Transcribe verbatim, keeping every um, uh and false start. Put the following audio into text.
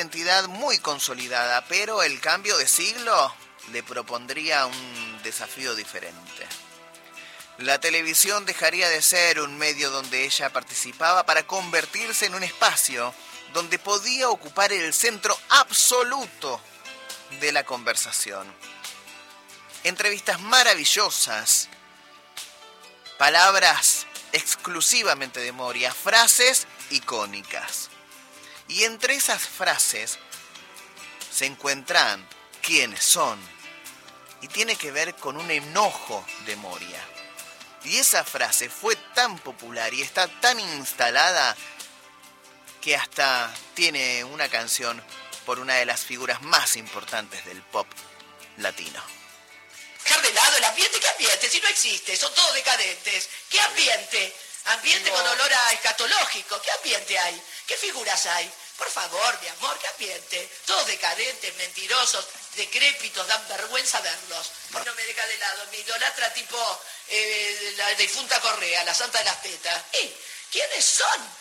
identidad muy consolidada, pero el cambio de siglo le propondría un desafío diferente. La televisión dejaría de ser un medio donde ella participaba para convertirse en un espacio donde podía ocupar el centro absoluto de la conversación. Entrevistas maravillosas, palabras exclusivamente de Moria, frases icónicas. Y entre esas frases se encuentran quiénes son. Y tiene que ver con un enojo de Moria. Y esa frase fue tan popular y está tan instalada que hasta tiene una canción por una de las figuras más importantes del pop latino. Dejar de lado el ambiente, ¿qué ambiente? Si no existe, son todos decadentes. ¿Qué ambiente? Ambiente con olor a escatológico. ¿Qué ambiente hay? ¿Qué figuras hay? Por favor, mi amor, ¿qué ambiente? Todos decadentes, mentirosos, decrépitos, dan vergüenza verlos. No me deja de lado, me idolatra tipo eh, la difunta Correa, la santa de las tetas. ¿Y quiénes son?